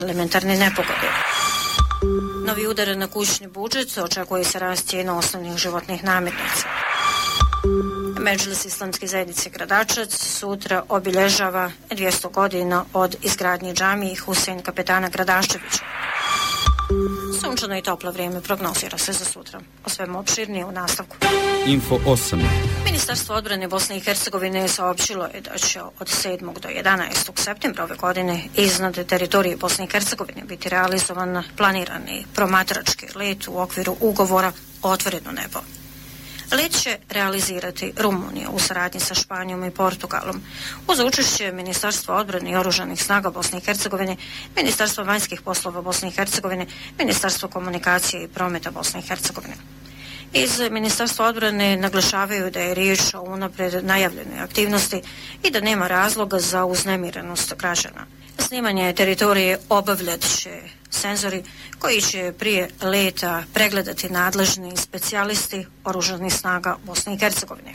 elementarne nepogode. Novi udar na kućni budžet, očekuje se rast cijena osnovnih životnih namirnica. Medžlis Islamske zajednice Gradačac sutra obilježava 200 godina od izgradnje džamije Husein Kapetana Gradaščevića. Sunčano i toplo vrijeme prognozira se za sutra. O svemu opširnije u nastavku. Info 8. Ministarstvo odbrane Bosne i Hercegovine saopćilo je da će od 7. do 11. septembra ove godine iznad teritorije Bosne i Hercegovine biti realizovan planirani promatrački let u okviru ugovora Otvoreno nebo. Let će realizirati Rumunija u saradnji sa Španijom i Portugalom uz učešće Ministarstva odbrane i oružanih snaga Bosne i Hercegovine, Ministarstva vanjskih poslova Bosne i Hercegovine, Ministarstva komunikacije i prometa Bosne i Hercegovine. Iz Ministarstva odbrane naglašavaju da je riječ o unaprijed najavljenoj aktivnosti i da nema razloga za uznemirenost građana. Snimanje teritorije obavljat će senzori koji će prije leta pregledati nadležni specijalisti oružanih snaga Bosne i Hercegovine.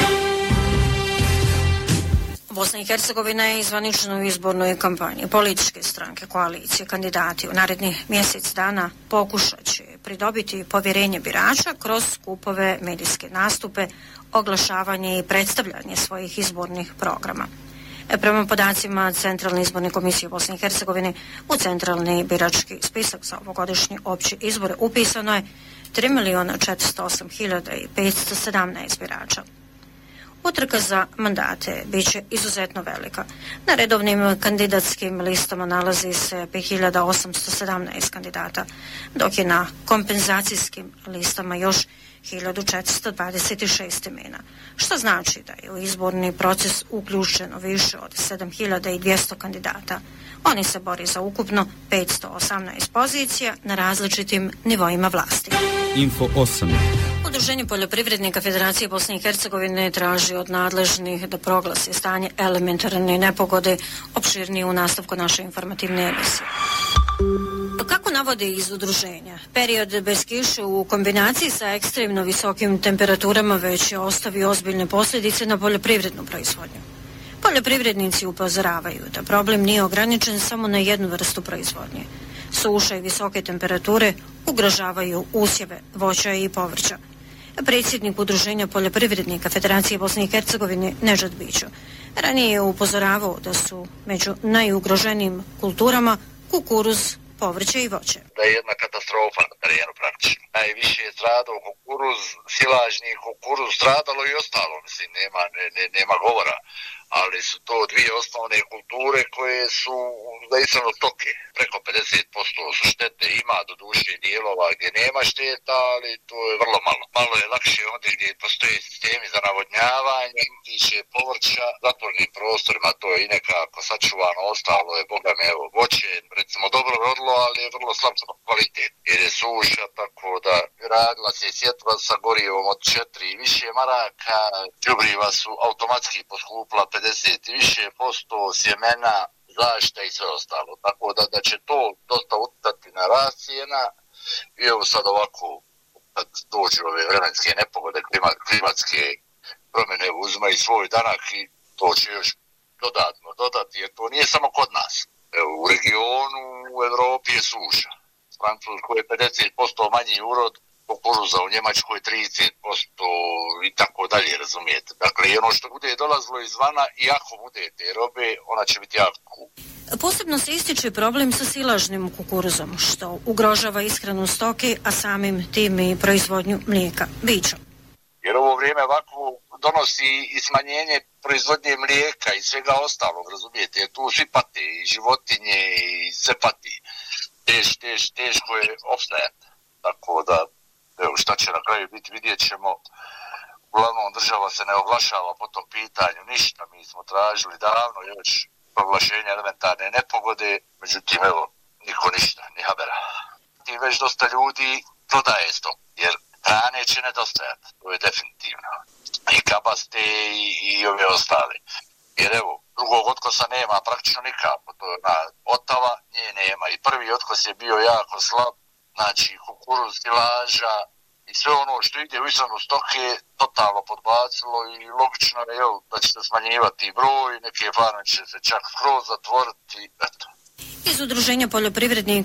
Bosna i Hercegovina je zvanično u izbornoj kampanji. Političke stranke, koalicije, kandidati u narednih mjesec dana pokušat će pridobiti povjerenje birača kroz skupove, medijske nastupe, oglašavanje i predstavljanje svojih izbornih programa. Prema podacima Centralne izborne komisije Bosne i Hercegovine, u centralni birački spisak za ovogodišnje opće izbore upisano je 3.408.517 birača. Utrka za mandate bit će izuzetno velika. Na redovnim kandidatskim listama nalazi se 5.817 kandidata, dok je na kompenzacijskim listama još 1.426 imena, što znači da je u izborni proces uključeno više od 7.200 kandidata. Oni se bori za ukupno 518 pozicija na različitim nivoima vlasti. Info 8. Udruženje poljoprivrednika Federacije Bosne i Hercegovine traži od nadležnih da proglasi stanje elementarne nepogode, opširnije u nastavku naše informativne emisije. Kako navode iz udruženja, period bez kiše u kombinaciji sa ekstremno visokim temperaturama već je ostavio ozbiljne posljedice na poljoprivrednu proizvodnju. Poljoprivrednici upozoravaju da problem nije ograničen samo na jednu vrstu proizvodnje. Suša i visoke temperature ugrožavaju usjeve voća i povrća. Predsjednik Udruženja poljoprivrednika Federacije Bosne i Hercegovine Nedžad Bićo ranije je upozoravao da su među najugroženijim kulturama kukuruz, povrće i voće. Da je jedna katastrofa na terenu praktično. Najviše je stradao kukuruz, silažni kukuruz, stradalo i ostalo, mislim, nema govora. Ali su to dvije osnovne kulture koje su zaistino stoke. Preko 50% su štete, ima do duše dijelova gdje nema šteta, ali to je vrlo malo. Malo je lakše ondje gdje postoje sistemi za navodnjavanje, tiče povrća, zatvornim prostorima, to je i nekako sačuvano, ostalo je, boga me, evo, voće, recimo dobro rodilo, ali je vrlo slab kvalitet, jer je suša, tako da radila se sjetva sa gorivom od 4 i više maraka, đubriva su automatski poskupila 50 i više posto, sjemena, zaštita i sve ostalo. Tako da će to dosta utjecati na rast cijena i evo sad ovako, kad dođu ove vremenske nepogode, klimatske promjene, uzma i svoj danak i to će još dodatno dodati, jer to nije samo kod nas. Evo, u regionu, u Evropi je suša. Francuskoj je 50% manji urod, kukuruza u Njemačkoj 30% i tako dalje, razumijete. Dakle, ono što bude dolazilo izvana i ako bude te robe, ona će biti jako kup. Posebno se ističe problem sa silažnim kukuruzom, što ugrožava ishranu stoke, a samim tim i proizvodnju mlijeka. Bićo. Jer ovo vrijeme ovako donosi i smanjenje proizvodnje mlijeka i svega ostalog, razumijete, jer tu svi pate, i životinje, i sve pati. Teško je opstajati. Tako da, evo, šta će na kraju biti, vidjet ćemo. Uglavnom, država se ne oglašava po tom pitanju, ništa. Mi smo tražili davno još proglašenja elementarne nepogode, međutim, evo, niko ništa, ni habera. I već dosta ljudi prodaje stok, jer hrane će nedostajati, to je definitivno. I kabaste i ove ostale. Jer evo, drugog otkosa nema praktično nikako, to je otava, nje nema. I prvi otkos je bio jako slab, znači kukuruz, silaža i sve ono što ide u ishranu stoke totalno podbacilo i logično je da će se smanjivati broj, neke farme će se čak skroz zatvoriti, eto. Iz Udruženja poljoprivrednika